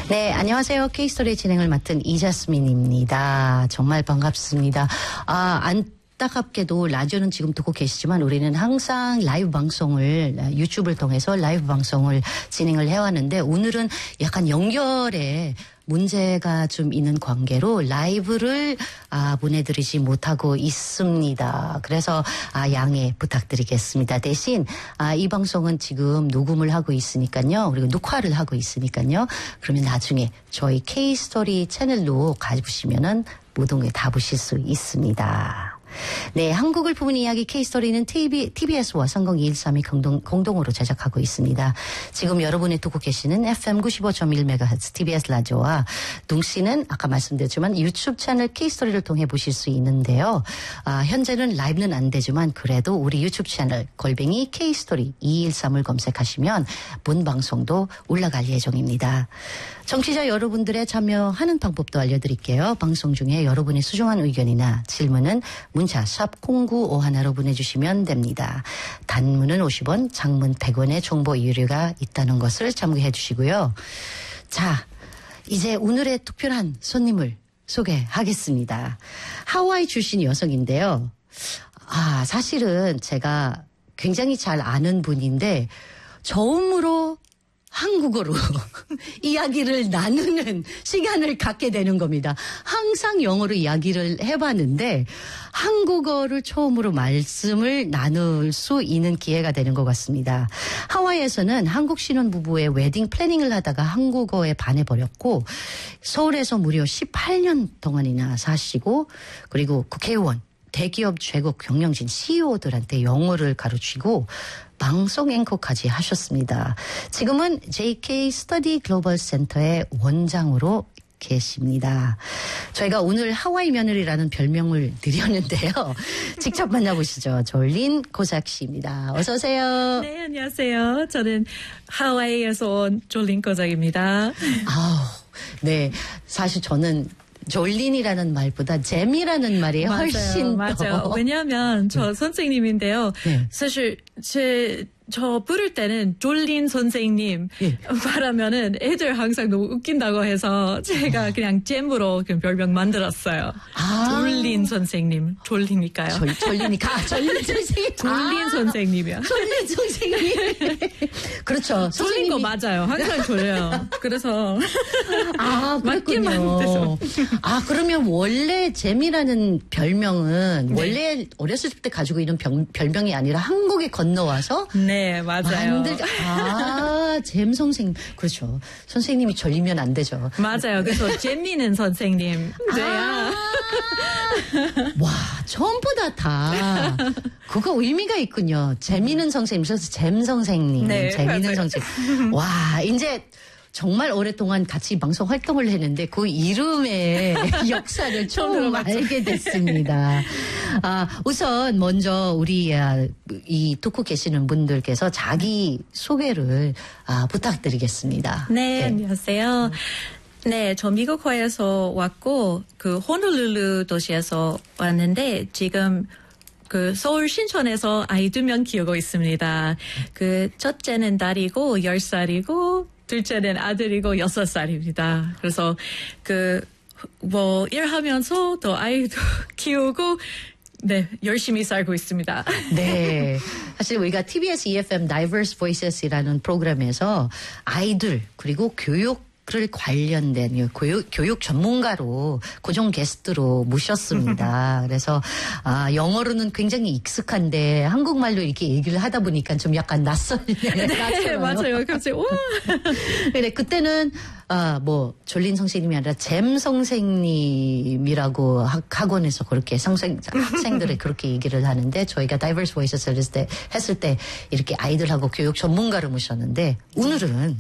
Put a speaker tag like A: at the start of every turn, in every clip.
A: 네, 안녕하세요. K스토리 진행을 맡은 이자스민입니다. 정말 반갑습니다. 안타깝게도 라디오는 지금 듣고 계시지만 우리는 항상 라이브 방송을 유튜브를 통해서 라이브 방송을 진행을 해왔는데 오늘은 약간 연결에 문제가 좀 있는 관계로 라이브를 보내드리지 못하고 있습니다. 그래서 양해 부탁드리겠습니다. 대신 이 방송은 지금 녹음을 하고 있으니까요. 그리고 녹화를 하고 있으니까요. 그러면 나중에 저희 K스토리 채널로 가보시면은 모든 게 다 보실 수 있습니다. 네, 한국을 품은 이야기 K스토리는 TBS와 성공 213이 공동으로 제작하고 있습니다. 지금 여러분이 듣고 계시는 FM 95.1MHz TBS 라디오와 동시는 아까 말씀드렸지만 유튜브 채널 K스토리를 통해 보실 수 있는데요. 현재는 라이브는 안 되지만 그래도 우리 유튜브 채널 골뱅이 K스토리 213을 검색하시면 본 방송도 올라갈 예정입니다. 청취자 여러분들의 참여하는 방법도 알려드릴게요. 방송 중에 여러분의 소중한 의견이나 질문은 문자 샵 0951로 보내주시면 됩니다. 단문은 50원, 장문 100원의 정보 이유료가 있다는 것을 참고해 주시고요. 자, 이제 오늘의 특별한 손님을 소개하겠습니다. 하와이 출신 여성인데요. 사실은 제가 굉장히 잘 아는 분인데 처음으로 한국어로 이야기를 나누는 시간을 갖게 되는 겁니다. 항상 영어로 이야기를 해봤는데 한국어를 처음으로 말씀을 나눌 수 있는 기회가 되는 것 같습니다. 하와이에서는 한국 신혼부부의 웨딩 플래닝을 하다가 한국어에 반해버렸고 서울에서 무려 18년 동안이나 사시고 그리고 국회의원, 대기업 최고 경영진 CEO들한테 영어를 가르치고 방송 앵커까지 하셨습니다. 지금은 JK 스터디 글로벌 센터의 원장으로 계십니다. 저희가 오늘 하와이 며느리라는 별명을 드렸는데요. 직접 만나보시죠. 졸린 고삭 씨입니다. 어서 오세요.
B: 네, 안녕하세요. 저는 하와이에서 온 졸린 고삭입니다.
A: 네. 사실 저는 졸린이라는 말보다 잼이라는 말이 훨씬
B: 맞아요. 왜냐하면 저 선생님인데요.
A: 네.
B: 사실 저 부를 때는 졸린 선생님 말하면은 애들 항상 너무 웃긴다고 해서 제가 그냥 잼으로 그 별명 만들었어요. 졸린 선생님. 졸리니까요.
A: 졸리니까. 졸린 선생님.
B: 졸린 선생님이요.
A: 졸린 선생님. 그렇죠.
B: 졸린 거 맞아요. 항상 졸려요. 그래서 맞게
A: 그렇군요.
B: 만드서.
A: 그러면 원래 잼이라는 별명은 원래 어렸을 때 가지고 있는 별명이 아니라 한국에 건너와서
B: 네, 맞아요.
A: 잼 선생님. 그렇죠. 선생님이 졸리면 안 되죠.
B: 맞아요. 그래서 재미있는 선생님.
A: 와, 전부 다 그거 의미가 있군요. 재미있는 선생님, 그래서 잼 선생님.
B: 네,
A: 재미있는
B: 맞아요.
A: 선생님. 와, 이제 정말 오랫동안 같이 방송 활동을 했는데 그 이름의 역사를 처음 알게 됐습니다. 우선 먼저 우리 이 듣고 계시는 분들께서 자기 소개를 부탁드리겠습니다.
B: 네, 안녕하세요. 네, 저 미국화에서 왔고 그 호놀룰루 도시에서 왔는데 지금 그 서울 신촌에서 아이 2명 키우고 있습니다. 그 첫째는 딸이고 10살이고 둘째는 아들이고 6살입니다. 그래서 일하면서 또 아이도 키우고 네, 열심히 살고 있습니다.
A: 네. 사실 우리가 TBS EFM Diverse Voices이라는 프로그램에서 아이들 그리고 교육을 관련된 교육 전문가로 고정 게스트로 모셨습니다. 그래서 영어로는 굉장히 익숙한데 한국말로 이렇게 얘기를 하다 보니까 좀 약간 낯설네요.
B: 네, 맞아요. 갑자기 와.
A: 근데 그때는 졸린 선생님이 아니라 잼 선생님이라고 학원에서 그렇게 학생들이 그렇게 얘기를 하는데 저희가 Diverse Voices 했을 때 이렇게 아이들하고 교육 전문가를 모셨는데 오늘은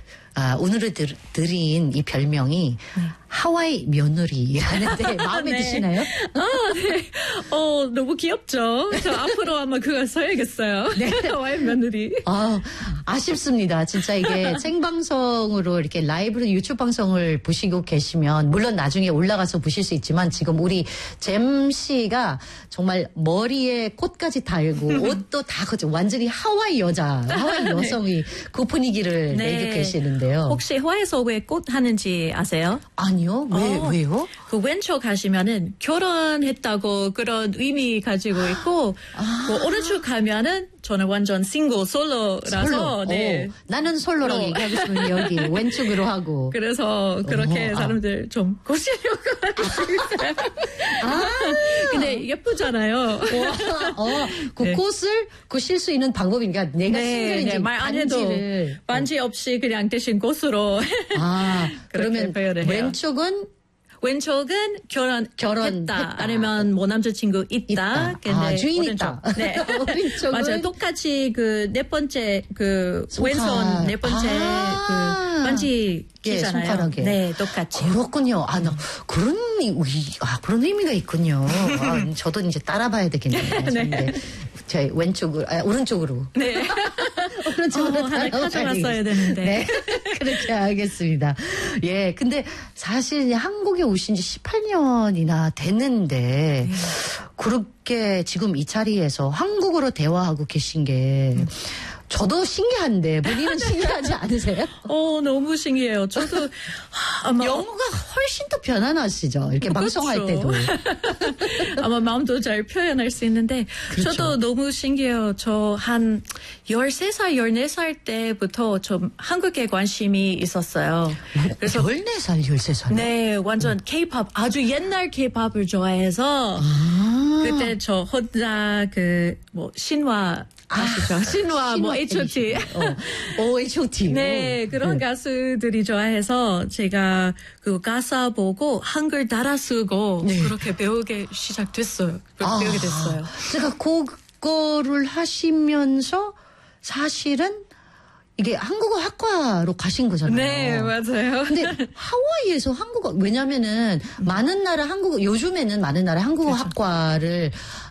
A: 드린 이 별명이 하와이 며느리라는데 마음에
B: 네.
A: 드시나요?
B: 네. 너무 귀엽죠? 저 앞으로 아마 그거 써야겠어요.
A: 네.
B: 하와이 며느리.
A: 아쉽습니다. 진짜 이게 생방송으로 이렇게 라이브로 유튜브 방송을 보시고 계시면 물론 나중에 올라가서 보실 수 있지만 지금 우리 잼 씨가 정말 머리에 꽃까지 달고 옷도 다 완전히 하와이 여자, 하와이 여성이 그 분위기를 내고 계시는데 있는데요.
B: 혹시 하와이에서 왜 꽃 하는지 아세요?
A: 아니요. 왜요?
B: 그 왼쪽 가시면은 결혼했다고 그런 의미 가지고 있고, 그 오른쪽 가면은 저는 완전 싱글 솔로라서
A: 솔로.
B: 네.
A: 나는 솔로라고 얘기하고 싶으면 여기 왼쪽으로 하고.
B: 그래서 그렇게 사람들 좀 꼬시려고 할 수 있어요. 근데 예쁘잖아요.
A: 그 꽃을 쉴 수 있는 방법이니까 내가 싱글인지
B: 말 안 해도 반지 없이 그냥 대신 꽃으로.
A: 그러면 왼쪽은
B: 결혼했다. 아니면 뭐 남자친구 있다. 근데
A: 주인
B: 오른쪽.
A: 있다.
B: 네.
A: 오른쪽은
B: 맞아요. 똑같이 그 네 번째 그 왼손 네 번째 그 반지 끼잖아요.
A: 손가락에.
B: 네, 똑같이.
A: 그렇군요. 나 그런 의미가 있군요. 저도 이제 따라봐야 되겠네요.
B: 네.
A: 제 오른쪽으로.
B: 네.
A: 오른쪽으로
B: 하나 가져갔어야 되는데.
A: 네. 그렇게 하겠습니다. 예. 근데 사실 한국에 오신 지 18년이나 됐는데 그렇게 지금 이 자리에서 한국어로 대화하고 계신 게 저도 신기한데 본인은 신기하지 않으세요?
B: 너무 신기해요. 저도 아마
A: 영어가 훨씬 더 편안하시죠. 이렇게 방송할 때도.
B: 아마 마음도 잘 표현할 수 있는데
A: 그렇죠.
B: 저도 너무 신기해요. 저 한 13살, 14살 때부터 좀 한국에 관심이 있었어요.
A: 그래서 14살, 13살?
B: 네, 완전 K-pop, 아주 옛날 K-pop을 좋아해서 그때 저 혼자 신화 아시죠? 신화, H.O.T.
A: H.O.T.
B: 네, 그런 가수들이 좋아해서 제가 그 가사 보고 한글 따라 쓰고 그렇게 배우게 시작됐어요. 배우게 됐어요.
A: 제가 그거를 하시면서 사실은 이게 한국어 학과로 가신 거잖아요.
B: 네, 맞아요.
A: 근데 하와이에서 한국어, 왜냐면은 요즘에는 많은 나라 한국어
B: 그렇죠.
A: 학과를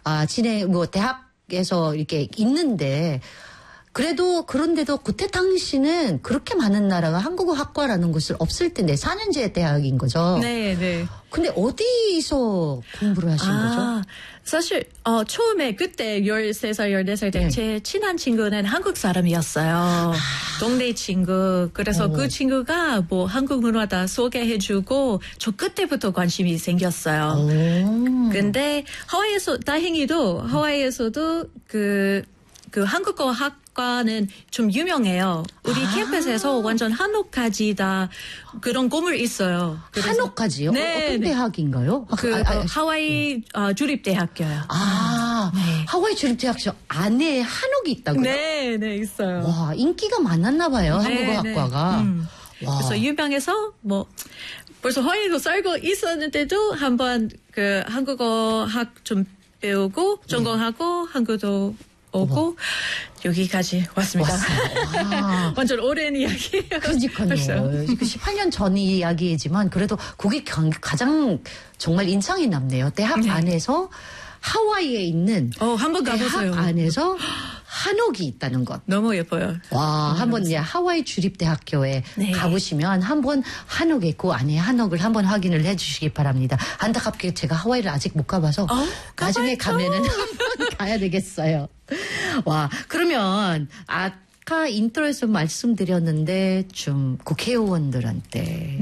A: 대학에서 이렇게 있는데 그런데도 그때 당시는 그렇게 많은 나라가 한국어 학과라는 곳을 없을 텐데 4년제 대학인 거죠.
B: 네, 네.
A: 근데 어디서 공부를 하신 거죠?
B: 사실 처음에 그때 13살, 14살 때 제 친한 친구는 한국 사람이었어요. 동네 친구. 그래서 그 친구가 한국 문화다 소개해주고 저 그때부터 관심이 생겼어요. 근데 하와이에서도 그 한국어 학과는 좀 유명해요. 우리 캠퍼스에서 완전 한옥까지 다 그런 건물 있어요.
A: 한옥까지요?
B: 네.
A: 어떤 대학인가요?
B: 하와이 주립대학교요.
A: 네. 하와이 주립대학교 안에 한옥이 있다고요?
B: 네, 네, 있어요.
A: 와, 인기가 많았나 봐요. 한국어 학과가.
B: 그래서 유명해서 벌써 하와이에서 살고 있었는데도 한번 그 한국어 학 좀 배우고 전공하고 한국도 오고 여기까지 왔습니다. 완전 오랜 이야기예요.
A: 그러니까요. 18년 전 이야기이지만 그래도 그게 가장 정말 인상이 남네요. 대학 안에서 하와이에 있는
B: 한번 가보세요.
A: 대학 안에서 한옥이 있다는 것.
B: 너무 예뻐요.
A: 와, 한번 하와이 주립대학교에 가보시면 한번 한옥에 있고 안에 한옥을 한번 확인을 해주시기 바랍니다. 안타깝게 제가 하와이를 아직 못 가봐서 나중에 가면은 한번 가야 되겠어요. 와, 그러면 아까 인트로에서 말씀드렸는데 좀 국회의원들한테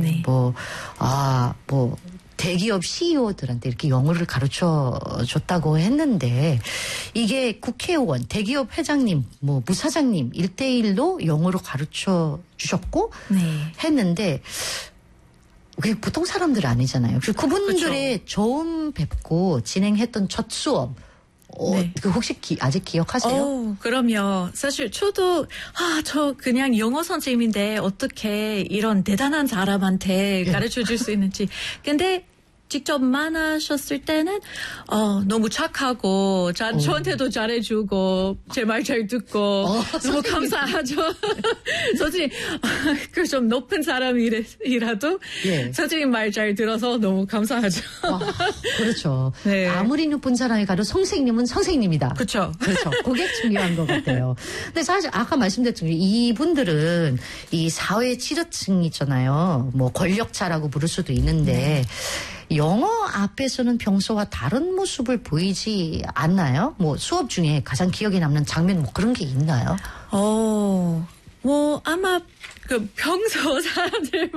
A: 대기업 CEO들한테 이렇게 영어를 가르쳐 줬다고 했는데 이게 국회의원, 대기업 회장님, 부사장님 1대1로 영어로 가르쳐 주셨고 했는데 그게 보통 사람들 아니잖아요. 그분들의 처음 뵙고 진행했던 첫 수업 혹시 아직 기억하세요?
B: 그럼요. 사실 저도 저 그냥 영어 선생님인데 어떻게 이런 대단한 사람한테 가르쳐 줄 수 있는지. 근데 직접 만나셨을 때는 너무 착하고 저한테도 잘해주고 제 말 잘 듣고 너무 감사하죠. 솔직히 그 좀 높은 사람이라도 선생님 말 잘 들어서 너무 감사하죠.
A: 그렇죠.
B: 네.
A: 아무리 높은 사람이 가도 선생님은 선생님이다.
B: 그렇죠.
A: 그게 중요한 것 같아요. 근데 사실 아까 말씀드렸던 이분들은 이 사회 지도층 있잖아요. 권력자라고 부를 수도 있는데 영어 앞에서는 평소와 다른 모습을 보이지 않나요? 수업 중에 가장 기억에 남는 장면 그런 게 있나요?
B: 뭐 아마 그 평소 사람들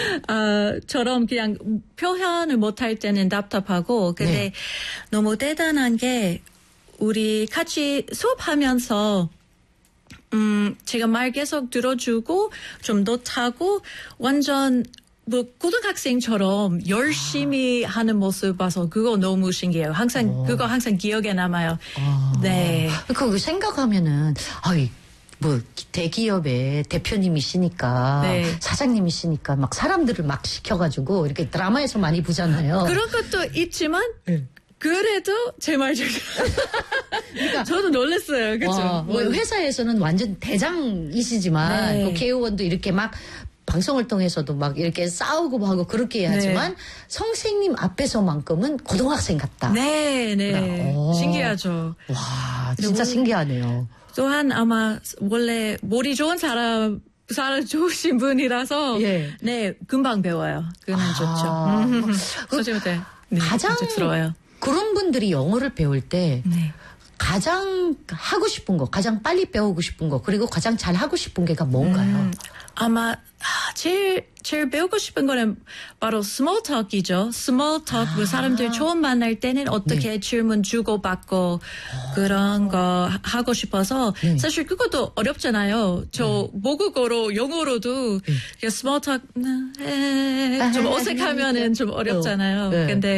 B: 처럼 그냥 표현을 못할 때는 답답하고 근데
A: 네.
B: 너무 대단한 게 우리 같이 수업하면서 제가 말 계속 들어주고 좀 노트하고 완전 뭐 고등학생처럼 열심히 하는 모습 봐서 그거 너무 신기해요. 항상 그거 항상 기억에 남아요. 네.
A: 그거 생각하면은 뭐 대기업의 대표님이시니까
B: 네.
A: 사장님이시니까 막 사람들을 막 시켜가지고 이렇게 드라마에서 많이 보잖아요.
B: 그런 것도 있지만
A: 네.
B: 그래도 제 말 중에
A: 그러니까
B: 저도 놀랐어요. 그렇죠.
A: 뭐 회사에서는 완전 대장이시지만
B: 네.
A: 그 개요원도 이렇게 막 방송을 통해서도 막 이렇게 싸우고 하고 그렇게 해야 하지만
B: 네.
A: 선생님 앞에서만큼은 고등학생 같다.
B: 네. 신기하죠.
A: 와, 진짜 신기하네요.
B: 또한 아마 원래 머리 좋은 사람 좋으신 분이라서
A: 예.
B: 네 금방 배워요. 그는 좋죠. 선생님한테
A: 가장
B: 만족스러워요.
A: 그런 분들이 영어를 배울 때
B: 네.
A: 가장 하고 싶은 거, 가장 빨리 배우고 싶은 거, 그리고 가장 잘 하고 싶은 게가 뭔가요?
B: 아마 제일 배우고 싶은 거는 바로 스몰 톡이죠. 스몰 톡, 그 사람들 처음 만날 때는 어떻게 질문 주고받고 그런 거 하고 싶어서 사실 그것도 어렵잖아요. 저 모국어로 영어로도 스몰 톡 좀 어색하면은 좀 어렵잖아요. 근데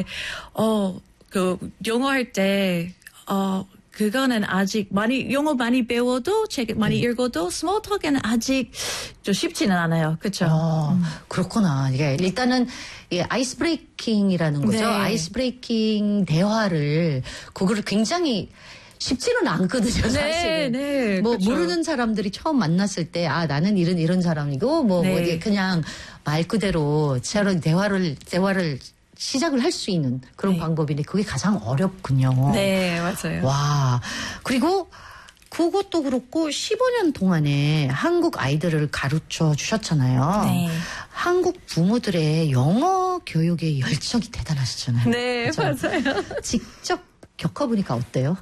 B: 그 영어 할 때 그거는 아직 영어 많이 배워도, 책 많이 읽어도, 스몰 톡에는 아직 좀 쉽지는 않아요. 그쵸?
A: 그렇구나. 이게 일단은 아이스 브레이킹이라는 거죠.
B: 네.
A: 아이스 브레이킹 대화를, 그거를 굉장히 쉽지는 않거든요, 사실은.
B: 네,
A: 뭐,
B: 그쵸.
A: 모르는 사람들이 처음 만났을 때, 나는 이런 사람이고, 뭐 이게 그냥 말 그대로 대화를 시작을 할 수 있는 그런 방법인데 그게 가장 어렵군요.
B: 네, 맞아요.
A: 와. 그리고 그것도 그렇고 15년 동안에 한국 아이들을 가르쳐 주셨잖아요.
B: 네.
A: 한국 부모들의 영어 교육의 열정이 대단하시잖아요.
B: 네,
A: 그렇죠?
B: 맞아요.
A: 직접 겪어보니까 어때요?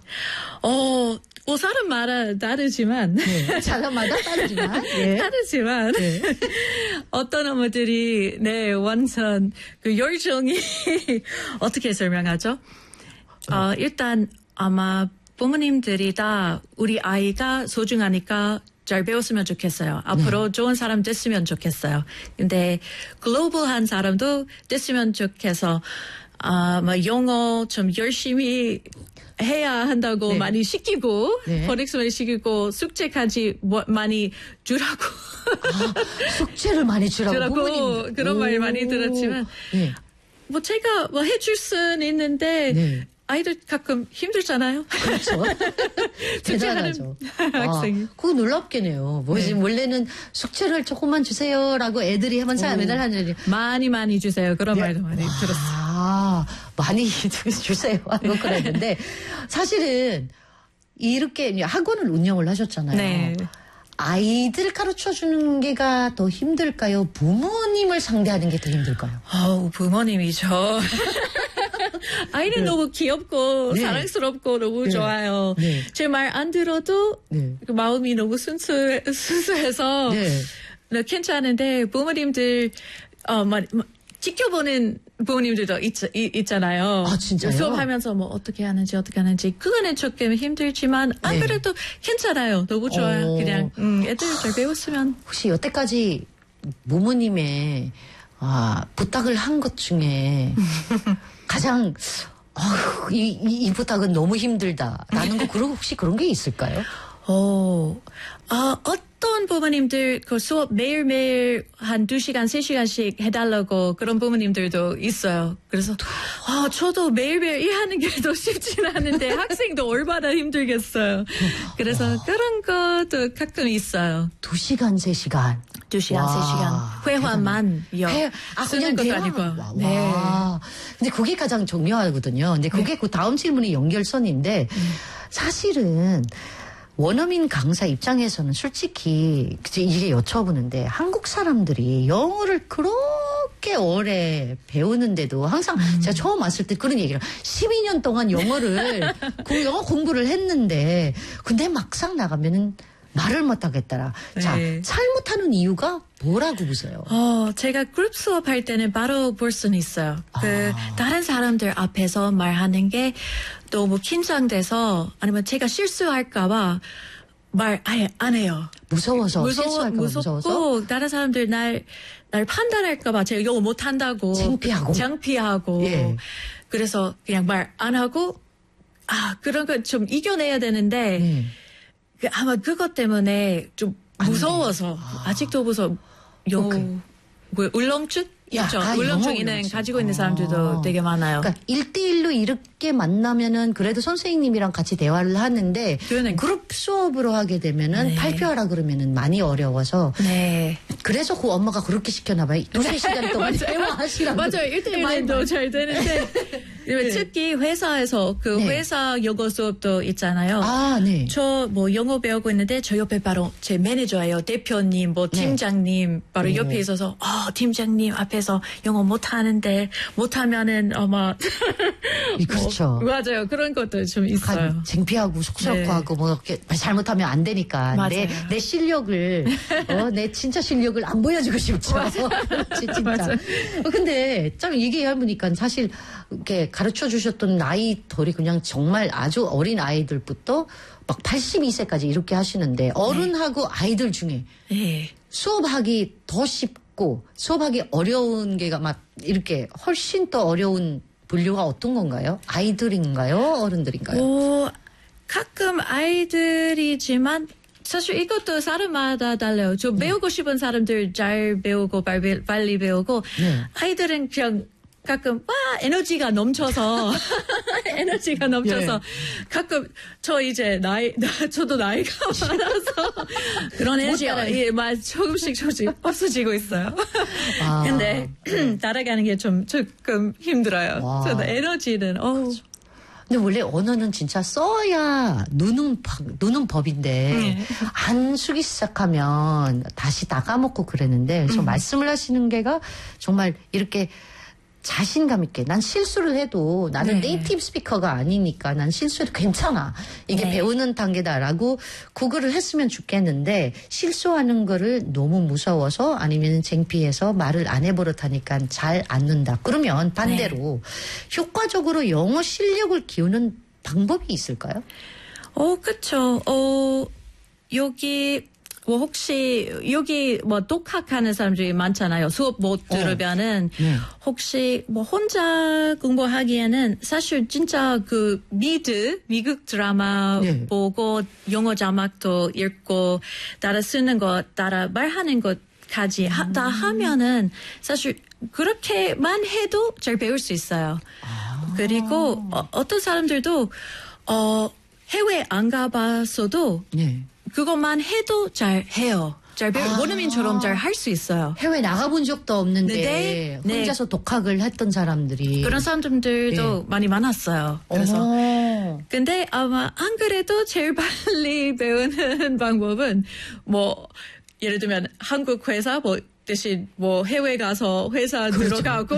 B: 사람마다 다르지만.
A: 네. 사람마다 다르지만. 예.
B: 다르지만.
A: 네.
B: 어떤 어머들이, 완전 그 열정이, 어떻게 설명하죠? 일단 아마 부모님들이 다 우리 아이가 소중하니까 잘 배웠으면 좋겠어요. 앞으로 좋은 사람 됐으면 좋겠어요. 근데 글로벌한 사람도 됐으면 좋겠어. 영어 좀 열심히 해야 한다고 많이 시키고, 버릭스 많이 시키고, 숙제까지 많이 주라고.
A: 숙제를 많이 주라고 부모님.
B: 그런 말 많이 들었지만, 제가 해줄 수는 있는데, 아이들 가끔 힘들잖아요.
A: 그렇죠. 대단하죠.
B: 학생이.
A: 그거 놀랍게네요. 원래는 숙제를 조금만 주세요라고 애들이 하면서 맨날 하는
B: 많이 주세요. 그런 말도 많이 들었어요.
A: 많이 주세요 하고 그랬는데 사실은 이렇게 학원을 운영을 하셨잖아요.
B: 네.
A: 아이들 가르쳐주는 게가 더 힘들까요? 부모님을 상대하는 게 더 힘들까요?
B: 부모님이죠. 아이는 너무 귀엽고 사랑스럽고 너무 좋아요. 제 말 안 들어도 그 마음이 너무 순수해서 괜찮은데 부모님들 지켜보는 부모님들도 있잖아요.
A: 진짜요?
B: 수업하면서 어떻게 하는지 그거는 조금 힘들지만 안 그래도 괜찮아요. 너무 좋아요. 그냥 애들 잘 배웠으면.
A: 혹시 여태까지 부모님의 부탁을 한 것 중에 가장 이 부탁은 너무 힘들다라는 거 혹시 그런 게 있을까요?
B: 어떤 부모님들 그 수업 매일매일 한 2시간, 3시간씩 해달라고 그런 부모님들도 있어요. 그래서 저도 매일매일 일하는 게 더 쉽지는 않은데 학생도 얼마나 힘들겠어요. 그래서 그런 것도 가끔 있어요.
A: 2시간, 3시간.
B: 2시간, 3시간. 회화만요.
A: 그냥
B: 것도 아니고. 네.
A: 근데 그게 가장 중요하거든요. 근데 그게 그 다음 질문의 연결선인데 사실은 원어민 강사 입장에서는 솔직히 이게 여쭤보는데 한국 사람들이 영어를 그렇게 오래 배우는데도 항상 제가 처음 왔을 때 그런 얘기를 12년 동안 영어 공부를 했는데 근데 막상 나가면은 말을 못하겠더라.
B: 네.
A: 자, 잘못하는 이유가 뭐라고 보세요?
B: 제가 그룹 수업할 때는 바로 볼 수는 있어요. 다른 사람들 앞에서 말하는 게 너무 긴장돼서 아니면 제가 실수할까봐 말 아예 안 해요.
A: 무서워서 실수할까 봐 무서워서
B: 다른 사람들 날 판단할까봐 제가 영어 못한다고 창피하고
A: 예.
B: 그래서 그냥 말 안 하고 그런 거 좀 이겨내야 되는데 아마 그것 때문에 좀 무서워서 아직도 무서워. 영어 울렁증? 있죠. 울렁증이는 가지고 있는 사람들도 되게 많아요.
A: 그러니까 1대1로 이렇게 만나면은 그래도 선생님이랑 같이 대화를 하는데 그룹 수업으로 하게 되면은 발표하라 그러면은 많이 어려워서 그래서 그 엄마가 그렇게 시켰나 봐요. 2-3시간 동안 대화하시라고.
B: 맞아요. 1대1도 잘 되는데 특히 회사에서 회사 영어 수업도 있잖아요.
A: 네.
B: 저 영어 배우고 있는데 저 옆에 바로 제 매니저예요. 대표님, 팀장님 바로 옆에 있어서 팀장님 앞에서 영어 못하면은 아마
A: 그렇죠.
B: 맞아요. 그런 것도 좀 있어요.
A: 창피하고 쑥스럽고 뭐 이렇게 잘못하면 안 되니까 내 실력을 내 진짜 실력을 안 보여주고 싶죠. 그렇지 진짜. 근데 참 얘기해 보니까 사실 이렇게 가르쳐 주셨던 아이들이 그냥 정말 아주 어린 아이들부터 막 82세까지 이렇게 하시는데 어른하고 아이들 중에 수업하기 더 쉽고 수업하기 어려운 게가 막 이렇게 훨씬 더 어려운 분류가 어떤 건가요? 아이들인가요? 어른들인가요?
B: 가끔 아이들이지만 사실 이것도 사람마다 달라요. 저 배우고 싶은 사람들 잘 배우고 빨리 배우고 아이들은 그냥 가끔 에너지가 넘쳐서 가끔 저 이제 저도 나이가 많아서 그런 에너지가 조금씩 없어지고 있어요. 근데 따라가는 게 좀 조금 힘들어요. 저도 에너지는
A: 근데 원래 언어는 진짜 써야 누는 법인데 안 쓰기 시작하면 다시 다 까먹고 그랬는데 그래서 말씀을 하시는 게가 정말 이렇게 자신감 있게 난 실수를 해도 나는 네이티브 스피커가 아니니까 난 실수해도 괜찮아. 이게 배우는 단계다라고 그거를 했으면 좋겠는데 실수하는 거를 너무 무서워서 아니면 창피해서 말을 안 해버릇하니까 잘 안 는다. 그러면 반대로 효과적으로 영어 실력을 키우는 방법이 있을까요?
B: 그렇죠. 여기 혹시 여기 독학하는 사람들이 많잖아요. 수업 못 들으면은 혹시 혼자 공부하기에는 사실 진짜 미국 드라마 보고 영어 자막도 읽고 따라 쓰는 거 따라 말하는 것까지 다 하면은 사실 그렇게만 해도 잘 배울 수 있어요. 그리고 어떤 사람들도 해외 안 가봤어도 그것만 해도 잘 해요. 원어민처럼 잘 할 수 있어요.
A: 해외 나가본 적도 없는데 혼자서 독학을 했던 사람들이.
B: 그런 사람들도 많이 많았어요. 그래서 근데 아마 안 그래도 제일 빨리 배우는 방법은 예를 들면 한국 회사 대신 해외 가서 회사 들어가고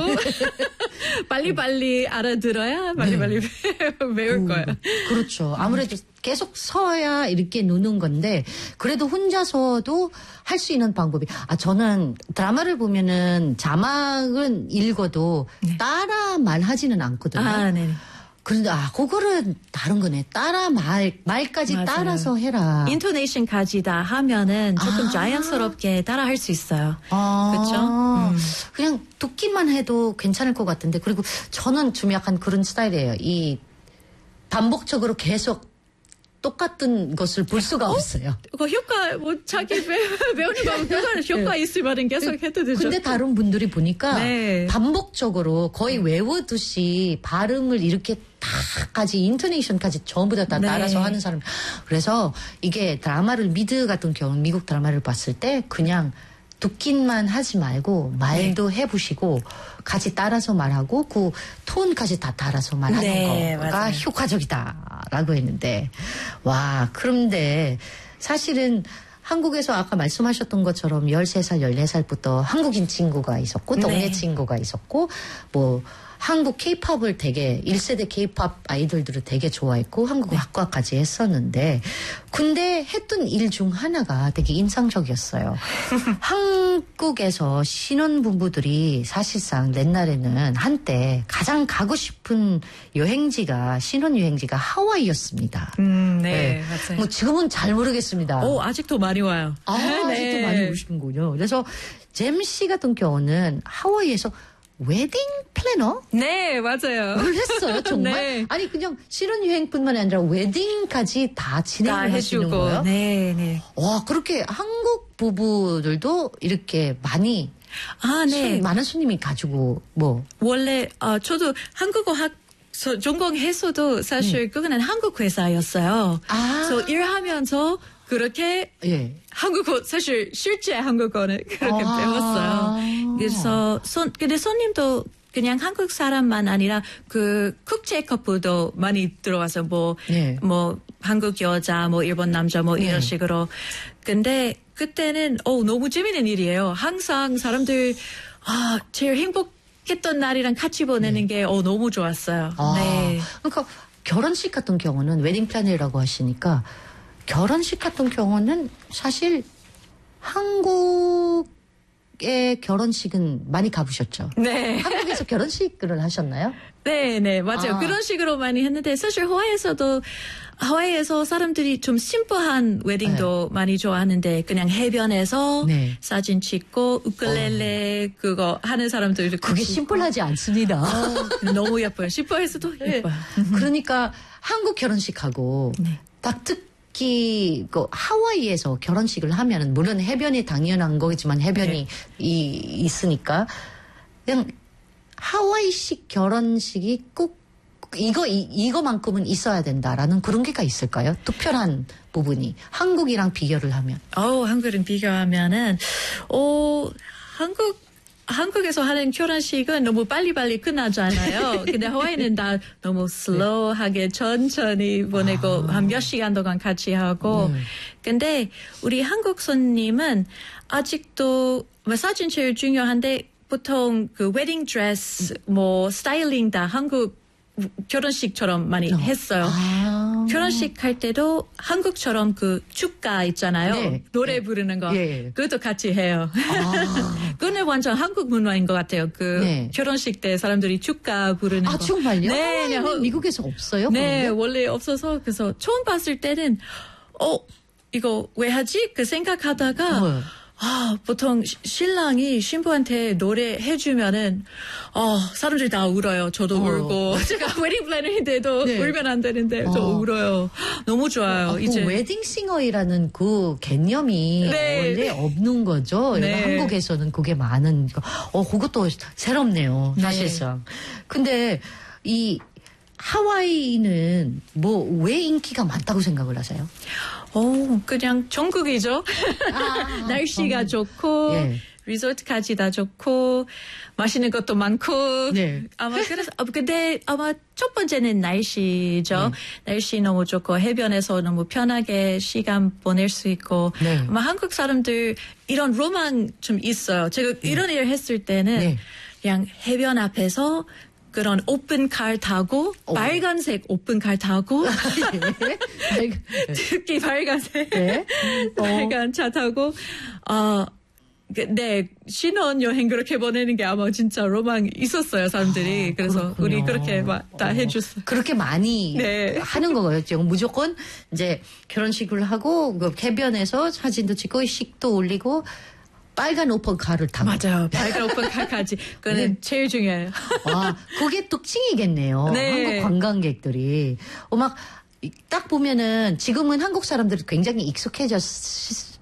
B: 빨리빨리 알아들어야 빨리빨리 배울 거예요.
A: 그렇죠. 아무래도 계속 서야 이렇게 노는 건데 그래도 혼자서도 할 수 있는 방법이 저는 드라마를 보면은 자막은 읽어도 따라 말하지는 않거든요.
B: 네.
A: 그런데 그거는 다른 거네. 말까지
B: 맞아요.
A: 따라서 해라.
B: 인토네이션까지 다 하면은 조금 자연스럽게 따라 할 수 있어요. 그렇죠?
A: 그냥 듣기만 해도 괜찮을 것 같은데 그리고 저는 좀 약간 그런 스타일이에요. 이 반복적으로 계속 똑같은 것을 볼 수가 없어요.
B: 효과 자기 배우는 방법 효과 있으면 계속 해도 되죠.
A: 근데 다른 분들이 보니까 반복적으로 거의 외우듯이 발음을 이렇게 다까지 인토네이션까지 전부 다 따라서 하는 사람. 그래서 이게 드라마를 미드 같은 경우 미국 드라마를 봤을 때 그냥 듣기만 하지 말고 말도 해보시고 같이 따라서 말하고 그 톤까지 다 따라서 말하는 거가
B: 맞아요.
A: 효과적이다라고 했는데 그런데 사실은 한국에서 아까 말씀하셨던 것처럼 13살, 14살부터 한국인 친구가 있었고 동네 친구가 있었고 한국 케이팝을 되게 1세대 케이팝 아이돌들을 되게 좋아했고 한국 학과까지 했었는데 근데 했던 일 중 하나가 되게 인상적이었어요. 한국에서 신혼부부들이 사실상 옛날에는 한때 가장 가고 싶은 여행지가 신혼여행지가 하와이였습니다.
B: 네, 맞아요.
A: 뭐 지금은 잘 모르겠습니다.
B: 아직도 많이 와요.
A: 아직도
B: 네.
A: 많이 오시는군요. 그래서 잼 씨 같은 경우는 하와이에서 웨딩 플래너?
B: 네, 맞아요.
A: 그랬어요, 정말?
B: 네.
A: 아니, 그냥 신혼여행뿐만 아니라 웨딩까지 다 진행을 하시는 거예요?
B: 네, 네.
A: 와, 그렇게 한국 부부들도 이렇게 많이,
B: 네.
A: 많은 손님이 가지고,
B: 원래, 저도 한국어 전공해서도 사실 그거는 한국 회사였어요. 그래서 일하면서 그렇게
A: 예.
B: 한국어, 사실 실제 한국어는 그렇게 배웠어요. 그래서 근데 손님도 그냥 한국 사람만 아니라 그 국제 커플도 많이 들어와서
A: 예.
B: 한국 여자, 일본 남자 이런 식으로. 근데 그때는 너무 재밌는 일이에요. 항상 사람들 제일 행복했던 날이랑 같이 보내는 게 너무 좋았어요. 네.
A: 그러니까 결혼식 같은 경우는 웨딩 플래너라고 하시니까 결혼식 같은 경우는 사실 한국의 결혼식은 많이 가보셨죠?
B: 네.
A: 한국에서 결혼식을 하셨나요?
B: 네, 맞아요. 그런 식으로 많이 했는데 사실 하와이에서 사람들이 좀 심플한 웨딩도 많이 좋아하는데 그냥 해변에서 사진 찍고 우쿨렐레 그거 하는 사람들도
A: 그게 심플하지 않습니다.
B: 너무 예뻐요. 심플해서도 예뻐요.
A: 그러니까 한국 결혼식하고 딱 특히 그 하와이에서 결혼식을 하면은 물론 해변이 당연한 거겠지만 해변이 있으니까 그냥 하와이식 결혼식이 꼭 이거만큼은 있어야 된다라는 그런 게가 있을까요? 특별한 부분이 한국이랑 비교를 하면.
B: 한국이랑 비교하면은 한국에서 하는 결혼식은 너무 빨리빨리 끝나잖아요. 근데 하와이는 다 너무 슬로우하게 천천히 보내고 한 몇 시간 동안 같이 하고. 근데 우리 한국 손님은 아직도 사진 제일 중요한데 보통 그 웨딩 드레스 스타일링 다 한국 결혼식처럼 많이 했어요. 결혼식 할 때도 한국처럼 그 축가 있잖아요. 노래 부르는 거. 그것도 같이 해요. 그거는 완전 한국 문화인 것 같아요. 결혼식 때 사람들이 축가 부르는 거.
A: 정말요?
B: 네.
A: 미국에서 없어요?
B: 네, 원래 없어서 그래서 처음 봤을 때는 이거 왜 하지? 그 생각하다가 보통 신랑이 신부한테 노래 해주면은, 사람들이 다 울어요. 저도 울고. 제가 웨딩 플래너인데도 울면 안 되는데, 저 울어요. 너무 좋아요. 이제.
A: 웨딩싱어이라는 그 개념이 원래 없는 거죠. 한국에서는 그게 많은, 그것도 새롭네요. 사실상. 근데 이 하와이는 왜 인기가 많다고 생각을 하세요?
B: 그냥 전국이죠. 날씨가 좋고, 리조트까지 다 좋고, 맛있는 것도 많고. 아마 그래서, 근데 아마 첫 번째는 날씨죠. 날씨 너무 좋고, 해변에서 너무 편하게 시간 보낼 수 있고. 아마 한국 사람들 이런 로망 좀 있어요. 제가 이런 일을 했을 때는 그냥 해변 앞에서 그런 오픈카 타고 빨간색 오픈카 타고 특히 빨간색 빨간 차 타고 신혼여행 그렇게 보내는 게 아마 진짜 로망 있었어요, 사람들이. 그래서 우리 그렇게 다 해줬어요.
A: 그렇게 많이 하는 거예요. 무조건 이제 결혼식을 하고 그 해변에서 사진도 찍고 식도 올리고 빨간 오픈카를 타고.
B: 맞아요. 빨간 오픈카까지. 그거는 제일 중요해요.
A: 그게 특징이겠네요. 한국 관광객들이. 딱 보면은 지금은 한국 사람들이 굉장히 익숙해졌을